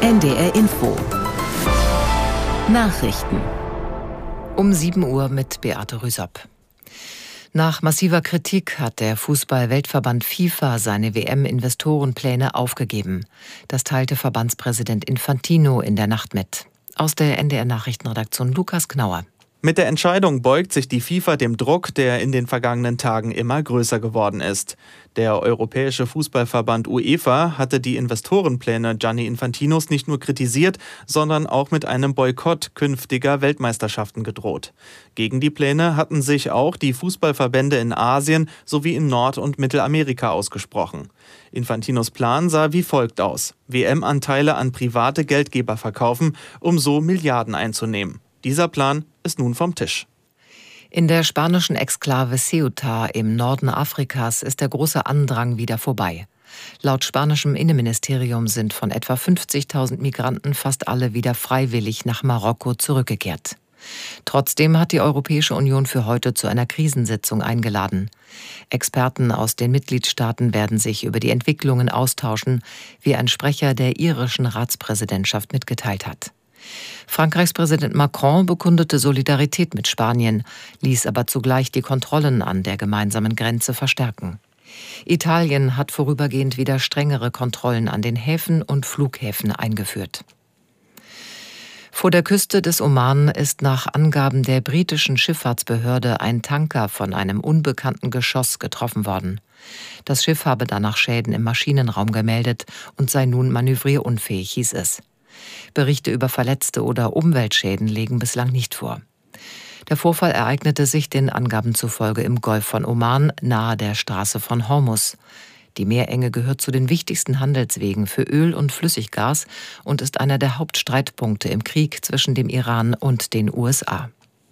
NDR Info. Nachrichten. Um 7 Uhr mit Beate Rüsop. Nach massiver Kritik hat der Fußball-Weltverband FIFA seine WM-Investorenpläne aufgegeben. Das teilte Verbandspräsident Infantino in der Nacht mit. Aus der NDR-Nachrichtenredaktion Lukas Knauer. Mit der Entscheidung beugt sich die FIFA dem Druck, der in den vergangenen Tagen immer größer geworden ist. Der Europäische Fußballverband UEFA hatte die Investorenpläne Gianni Infantinos nicht nur kritisiert, sondern auch mit einem Boykott künftiger Weltmeisterschaften gedroht. Gegen die Pläne hatten sich auch die Fußballverbände in Asien sowie in Nord- und Mittelamerika ausgesprochen. Infantinos Plan sah wie folgt aus: WM-Anteile an private Geldgeber verkaufen, um so Milliarden einzunehmen. Dieser Plan ist nun vom Tisch. In der spanischen Exklave Ceuta im Norden Afrikas ist der große Andrang wieder vorbei. Laut spanischem Innenministerium sind von etwa 50.000 Migranten fast alle wieder freiwillig nach Marokko zurückgekehrt. Trotzdem hat die Europäische Union für heute zu einer Krisensitzung eingeladen. Experten aus den Mitgliedstaaten werden sich über die Entwicklungen austauschen, wie ein Sprecher der irischen Ratspräsidentschaft mitgeteilt hat. Frankreichs Präsident Macron bekundete Solidarität mit Spanien, ließ aber zugleich die Kontrollen an der gemeinsamen Grenze verstärken. Italien hat vorübergehend wieder strengere Kontrollen an den Häfen und Flughäfen eingeführt. Vor der Küste des Oman ist nach Angaben der britischen Schifffahrtsbehörde ein Tanker von einem unbekannten Geschoss getroffen worden. Das Schiff habe danach Schäden im Maschinenraum gemeldet und sei nun manövrierunfähig, hieß es. Berichte über Verletzte oder Umweltschäden liegen bislang nicht vor. Der Vorfall ereignete sich den Angaben zufolge im Golf von Oman nahe der Straße von Hormuz. Die Meerenge gehört zu den wichtigsten Handelswegen für Öl und Flüssiggas und ist einer der Hauptstreitpunkte im Krieg zwischen dem Iran und den USA.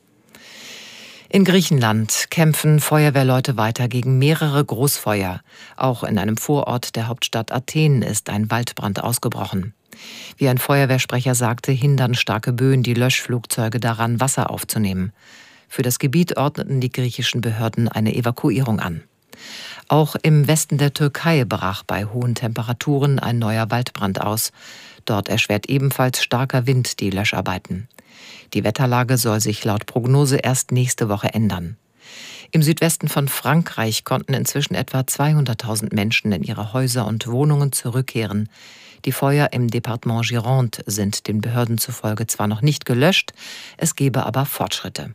In Griechenland kämpfen Feuerwehrleute weiter gegen mehrere Großfeuer. Auch in einem Vorort der Hauptstadt Athen ist ein Waldbrand ausgebrochen. Wie ein Feuerwehrsprecher sagte, hindern starke Böen die Löschflugzeuge daran, Wasser aufzunehmen. Für das Gebiet ordneten die griechischen Behörden eine Evakuierung an. Auch im Westen der Türkei brach bei hohen Temperaturen ein neuer Waldbrand aus. Dort erschwert ebenfalls starker Wind die Löscharbeiten. Die Wetterlage soll sich laut Prognose erst nächste Woche ändern. Im Südwesten von Frankreich konnten inzwischen etwa 200.000 Menschen in ihre Häuser und Wohnungen zurückkehren. Die Feuer im Departement Gironde sind den Behörden zufolge zwar noch nicht gelöscht, es gebe aber Fortschritte.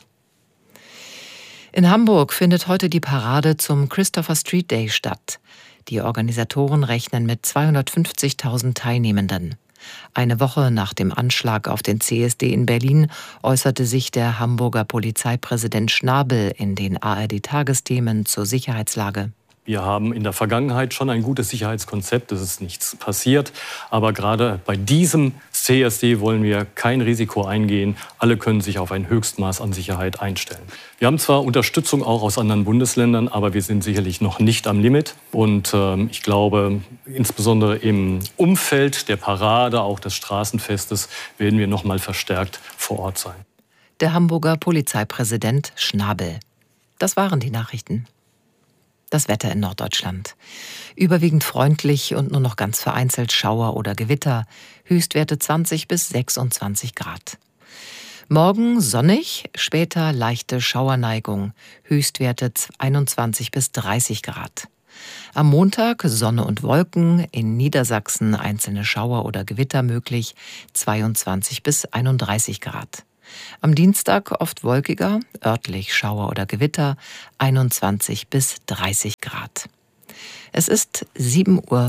In Hamburg findet heute die Parade zum Christopher Street Day statt. Die Organisatoren rechnen mit 250.000 Teilnehmenden. Eine Woche nach dem Anschlag auf den CSD in Berlin äußerte sich der Hamburger Polizeipräsident Schnabel in den ARD-Tagesthemen zur Sicherheitslage. Wir haben in der Vergangenheit schon ein gutes Sicherheitskonzept, es ist nichts passiert. Aber gerade bei diesem CSD wollen wir kein Risiko eingehen. Alle können sich auf ein Höchstmaß an Sicherheit einstellen. Wir haben zwar Unterstützung auch aus anderen Bundesländern, aber wir sind sicherlich noch nicht am Limit. Und ich glaube, insbesondere im Umfeld der Parade, auch des Straßenfestes, werden wir noch mal verstärkt vor Ort sein. Der Hamburger Polizeipräsident Schnabel. Das waren die Nachrichten. Das Wetter in Norddeutschland. Überwiegend freundlich und nur noch ganz vereinzelt Schauer oder Gewitter. Höchstwerte 20 bis 26 Grad. Morgen sonnig, später leichte Schauerneigung. Höchstwerte 21 bis 30 Grad. Am Montag Sonne und Wolken, in Niedersachsen einzelne Schauer oder Gewitter möglich, 22 bis 31 Grad. Am Dienstag oft wolkiger, örtlich Schauer oder Gewitter, 21 bis 30 Grad. Es ist 7:05 Uhr.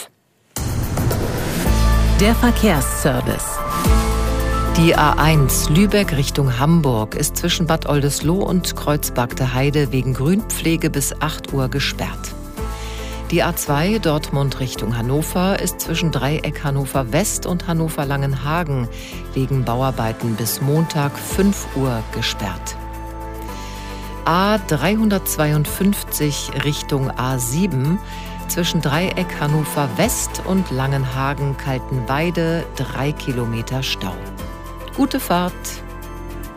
Der Verkehrsservice. Die A1 Lübeck Richtung Hamburg ist zwischen Bad Oldesloe und Kreuzbagte Heide wegen Grünpflege bis 8 Uhr gesperrt. Die A2 Dortmund Richtung Hannover ist zwischen Dreieck Hannover West und Hannover Langenhagen wegen Bauarbeiten bis Montag 5 Uhr gesperrt. A352 Richtung A7 zwischen Dreieck Hannover West und Langenhagen Kaltenweide 3 Kilometer Stau. Gute Fahrt!